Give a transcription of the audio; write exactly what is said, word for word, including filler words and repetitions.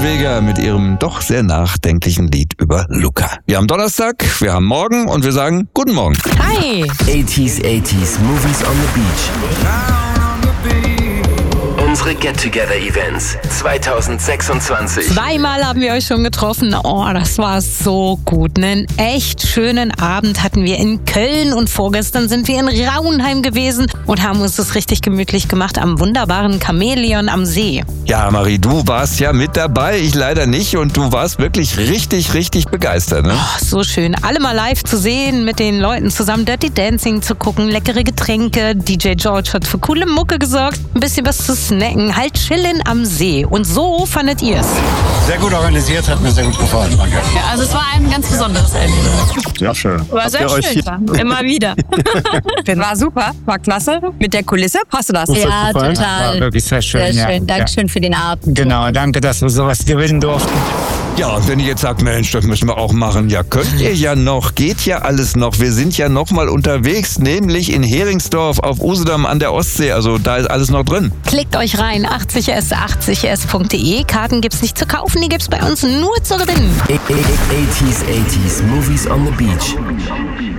Norweger mit ihrem doch sehr nachdenklichen Lied über Luca. Wir haben Donnerstag, wir haben morgen und wir sagen guten Morgen. Hi! eighties, eighties, Movies on the Beach. Unsere Get-Together-Events zwanzig sechsundzwanzig. Zweimal haben wir euch schon getroffen. Oh, das war so gut. Einen echt schönen Abend hatten wir in Köln und vorgestern sind wir in Rauenheim gewesen und haben uns das richtig gemütlich gemacht am wunderbaren Chamäleon am See. Ja, Marie, du warst ja mit dabei, ich leider nicht und du warst wirklich richtig, richtig begeistert, ne? Oh, so schön. Alle mal live zu sehen, mit den Leuten zusammen Dirty Dancing zu gucken, leckere Getränke. D J George hat für coole Mucke gesorgt, ein bisschen was zu snacken, halt chillen am See. Und so fandet ihr's? Sehr gut organisiert, hat mir sehr gut gefallen. Danke. Ja, also es war ein ganz besonderes Erlebnis. Sehr schön. War sehr schön, immer wieder. War super, war klasse. Mit der Kulisse, passt du das? Muss Ja, euch gefallen? total. War wirklich sehr schön. Sehr ja. schön, Dankeschön für den Abend. Genau, danke, dass wir sowas gewinnen durften. Ja, und wenn ihr jetzt sagt, Mensch, das müssen wir auch machen, ja, könnt ihr ja noch, geht ja alles noch. Wir sind ja noch mal unterwegs, nämlich in Heringsdorf auf Usedom an der Ostsee, also da ist alles noch drin. Klickt euch rein, achtzig s achtzig s punkt de. Karten gibt's nicht zu kaufen, die gibt's bei uns nur zu gewinnen. eighties, eighties, Movies on the Beach.